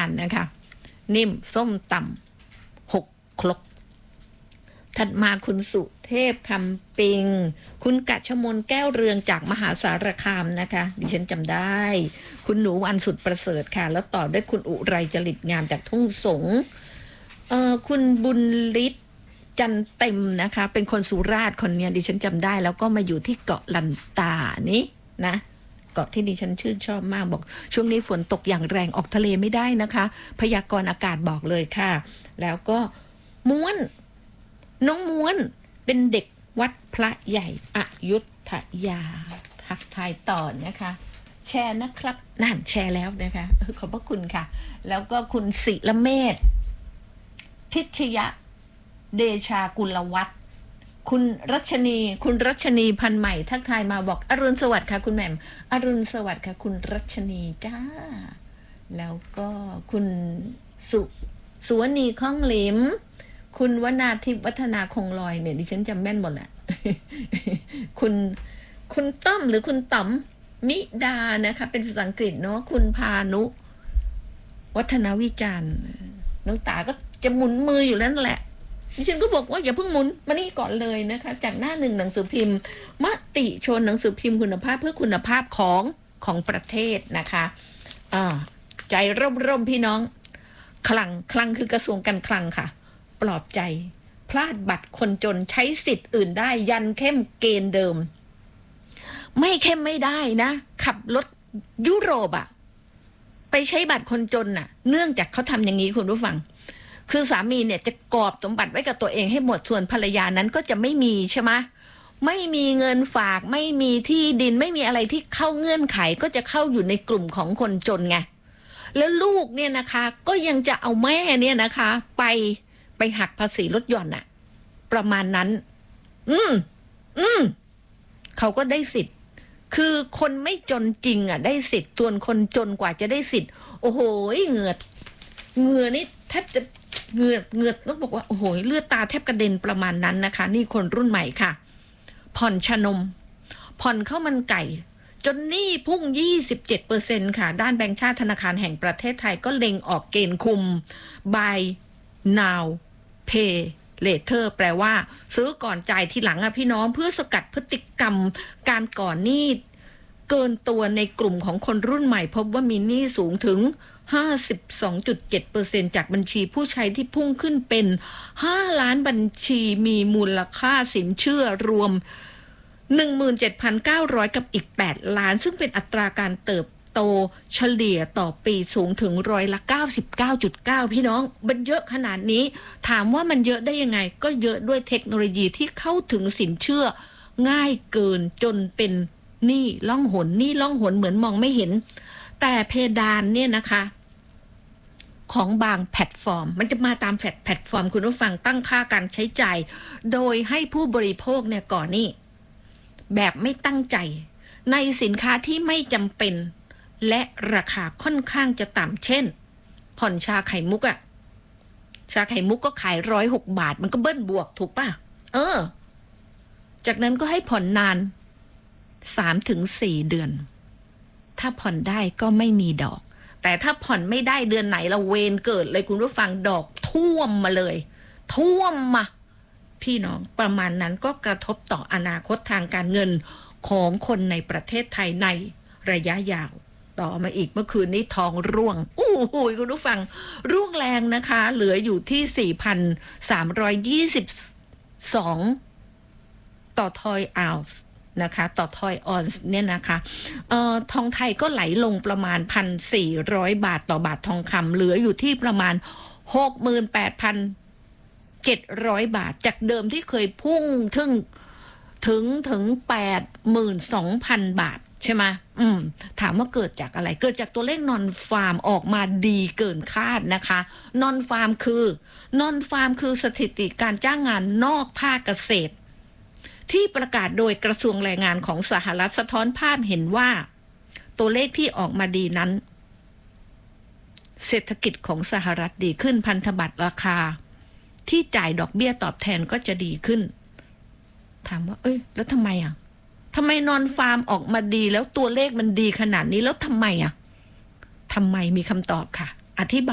านนะคะนิ่มส้มตำ6 ครกถัดมาคุณสุเทพคำปิงคุณกัชมนแก้วเรืองจากมหาสารคามนะคะดิฉันจำได้คุณหนูวันสุดประเสริฐค่ะแล้วต่อด้วยคุณอุไรจริตงามจากทุ่งสงคุณบุญฤทธิ์จันเต็มนะคะเป็นคนสุราษฎร์คนนี้ดิฉันจำได้แล้วก็มาอยู่ที่เกาะลันตานี้นะเกาะที่ดิฉันชื่นชอบมากบอกช่วงนี้ฝนตกอย่างแรงออกทะเลไม่ได้นะคะพยากรณ์อากาศบอกเลยค่ะแล้วก็ม้วนน้องม้วนเป็นเด็กวัดพระใหญ่อยุธยาทักทายต่อนะคะแชร์นะครับนั่นแชร์แล้วนะคะขอบพระคุณค่ะแล้วก็คุณศิละเมธพิชยะเดชากุลวัฒน์คุณรัชนีพันใหม่ทักทายมาบอกอรุณสวัสดิ์ค่ะคุณแหม่มอรุณสวัสดิ์ค่ะคุณรัชนีจ้าแล้วก็คุณสุวณีข้องหลิมคุณวนาทิพย์วัฒนาคงลอยเนี่ยดิฉันจำแม่นหมดแหละ คุณต้อมหรือคุณต๋อมมิดานะคะเป็นภาษาอังกฤษเนาะคุณพานุวัฒนวิจารณ์น้องตาก็จะหมุนมืออยู่แล้วนั่นแหละดิฉันก็บอกว่าอย่าเพิ่งหมุนมานี่ก่อนเลยนะคะจากหน้าหนึ่งหนังสือพิมพ์มติชนหนังสือพิมพ์คุณภาพเพื่อคุณภาพของประเทศนะคะใจร่มพี่น้องคลังคือกระทรวงการคลังค่ะปลอบใจพลาดบัตรคนจนใช้สิทธิ์อื่นได้ยันเข้มเกณฑ์เดิมไม่เข้มไม่ได้นะขับรถยุโรปไปใช้บัตรคนจนเนื่องจากเขาทำอย่างนี้คุณผู้ฟังคือสามีเนี่ยจะกอบสมบัติไว้กับตัวเองให้หมดส่วนภรรยานั้นก็จะไม่มีใช่ไหมไม่มีเงินฝากไม่มีที่ดินไม่มีอะไรที่เข้าเงื่อนไขก็จะเข้าอยู่ในกลุ่มของคนจนไงแล้วลูกเนี่ยนะคะก็ยังจะเอาแม่เนี่ยนะคะไปหักภาษีลดหย่อนประมาณนั้นเขาก็ได้สิทธิ์คือคนไม่จนจริงได้สิทธิ์ส่วนคนจนกว่าจะได้สิทธิ์โอ้โหเหงื่อนี่แทบจะเหงื่อต้องบอกว่าโอ้โหเลือดตาแทบกระเด็นประมาณนั้นนะคะนี่คนรุ่นใหม่ค่ะผ่อนชนมผ่อนข้าวมันไก่จนหนี้พุ่ง 27% ค่ะด้านแบงก์ชาติธนาคารแห่งประเทศไทยก็เล็งออกเกณฑ์คุม Buy Now Pay Later แปลว่าซื้อก่อนจ่ายทีหลังพี่น้องเพื่อสกัดพฤติกรรมการก่อหนี้เกินตัวในกลุ่มของคนรุ่นใหม่พบว่ามีหนี้สูงถึง 52.7% จากบัญชีผู้ใช้ที่พุ่งขึ้นเป็น5ล้านบัญชีมีมูลค่าสินเชื่อรวม 17,900 กับอีก8ล้านซึ่งเป็นอัตราการเติบโตเฉลี่ยต่อปีสูงถึง99.9%พี่น้องมันเยอะขนาดนี้ถามว่ามันเยอะได้ยังไงก็เยอะด้วยเทคโนโลยีที่เข้าถึงสินเชื่อง่ายเกินจนเป็นหนี้ล่องหนเหมือนมองไม่เห็นแต่เพดานเนี่ยนะคะของบางแพลตฟอร์มมันจะมาตามแพลตฟอร์มคุณผู้ฟังตั้งค่าการใช้จ่ายโดยให้ผู้บริโภคเนี่ยก่อนนี่แบบไม่ตั้งใจในสินค้าที่ไม่จำเป็นและราคาค่อนข้างจะต่ำเช่นผ่อนชาไข่มุกชาไข่มุกก็ขาย106 บาทมันก็เบิ้ลบวกถูกป่ะจากนั้นก็ให้ผ่อนนาน 3-4 เดือนถ้าผ่อนได้ก็ไม่มีดอกแต่ถ้าผ่อนไม่ได้เดือนไหนละเวรเกิดเลยคุณผู้ฟังดอกท่วมมาเลยท่วมมาพี่น้องประมาณนั้นก็กระทบต่ออนาคตทางการเงินของคนในประเทศไทยในระยะยาวต่อมาอีกเมื่อคืนนี้ทองร่วงคุณผู้ฟังร่วงแรงนะคะเหลืออยู่ที่ 4,322 ต่อทอยออนซ์นะคะต่อทอยออนซ์เนี่ยนะคะทองไทยก็ไหลลงประมาณ 1,400 บาทต่อบาททองคำเหลืออยู่ที่ประมาณ 68,700 บาทจากเดิมที่เคยพุ่งถึง 82,000 บาทใช่ไหมถามว่าเกิดจากอะไรเกิดจากตัวเลขนอนฟาร์มออกมาดีเกินคาดนะคะนอนฟาร์มคือสถิติการจ้างงานนอกภาคเกษตรที่ประกาศโดยกระทรวงแรงงานของสหรัฐสะท้อนภาพเห็นว่าตัวเลขที่ออกมาดีนั้นเศรษฐกิจของสหรัฐดีขึ้นพันธบัตรราคาที่จ่ายดอกเบี้ยตอบแทนก็จะดีขึ้นถามว่าแล้วทำไมนอนฟาร์มออกมาดีแล้วตัวเลขมันดีขนาดนี้แล้วทำไมมีคำตอบค่ะอธิบาย